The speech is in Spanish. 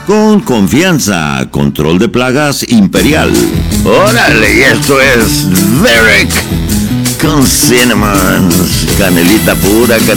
Con confianza, control de plagas Imperial. Órale, y esto es Derek con Cinnamon, canelita pura,